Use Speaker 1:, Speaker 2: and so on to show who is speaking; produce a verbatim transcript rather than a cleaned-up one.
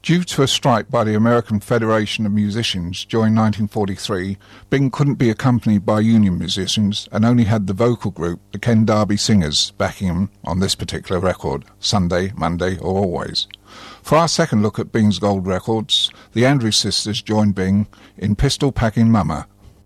Speaker 1: Due to a strike by the American Federation of Musicians during nineteen forty-three, Bing couldn't be accompanied by union musicians and only had the vocal group, the Ken Darby Singers, backing him on this particular record, Sunday, Monday or Always. For our second look at Bing's gold records, the Andrews Sisters joined Bing in Pistol Packing Mama,